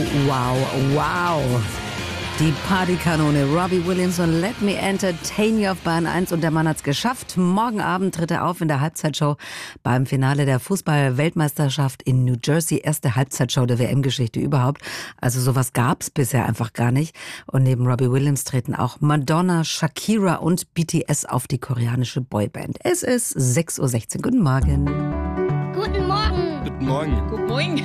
Wow, wow. Die Partykanone Robbie Williams und Let Me Entertain You auf Bayern 1. Und der Mann hat's geschafft. Morgen Abend tritt er auf in der Halbzeitshow beim Finale der Fußball-Weltmeisterschaft in New Jersey. Erste Halbzeitshow der WM-Geschichte überhaupt. Also sowas gab's bisher einfach gar nicht. Und neben Robbie Williams treten auch Madonna, Shakira und BTS auf, die koreanische Boyband. Es ist 6:16 Uhr. Guten Morgen. Guten Morgen. Guten Morgen. Guten Morgen.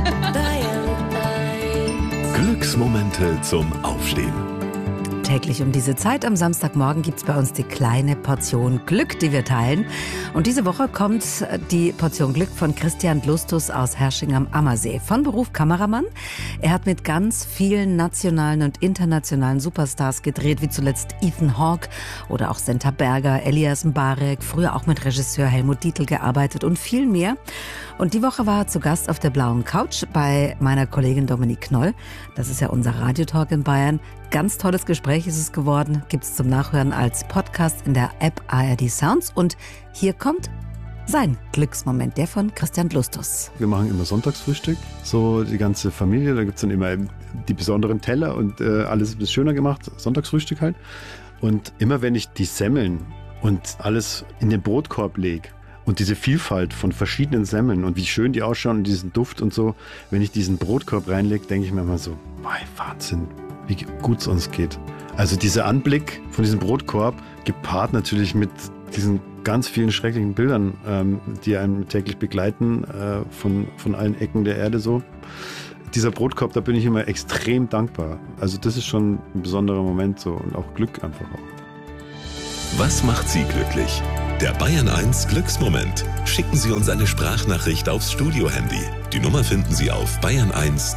Glücksmomente zum Aufstehen. Täglich um diese Zeit am Samstagmorgen gibt's bei uns die kleine Portion Glück, die wir teilen. Und diese Woche kommt die Portion Glück von Christian Dlustus aus Hersching am Ammersee. Von Beruf Kameramann. Er hat mit ganz vielen nationalen und internationalen Superstars gedreht, wie zuletzt Ethan Hawke oder auch Senta Berger, Elias Mbarek, früher auch mit Regisseur Helmut Dietl gearbeitet und viel mehr. Und die Woche war er zu Gast auf der blauen Couch bei meiner Kollegin Dominique Knoll. Das ist ja unser Radiotalk in Bayern. Ganz tolles Gespräch ist es geworden. Gibt's zum Nachhören als Podcast in der App ARD Sounds. Und hier kommt sein Glücksmoment, der von Christian Dlustus. Wir machen immer Sonntagsfrühstück, so die ganze Familie. Da gibt es dann immer die besonderen Teller und alles ein bisschen schöner gemacht. Sonntagsfrühstück halt. Und immer wenn ich die Semmeln und alles in den Brotkorb lege, und diese Vielfalt von verschiedenen Semmeln und wie schön die ausschauen und diesen Duft und so, wenn ich diesen Brotkorb reinlege, denke ich mir immer so, Wahnsinn, wie gut es uns geht. Also dieser Anblick von diesem Brotkorb, gepaart natürlich mit diesen ganz vielen schrecklichen Bildern, die einen täglich begleiten, von allen Ecken der Erde so. Dieser Brotkorb, da bin ich immer extrem dankbar. Also das ist schon ein besonderer Moment so und auch Glück einfach auch. Was macht Sie glücklich? Der Bayern 1 Glücksmoment. Schicken Sie uns eine Sprachnachricht aufs Studio-Handy. Die Nummer finden Sie auf bayern1.de.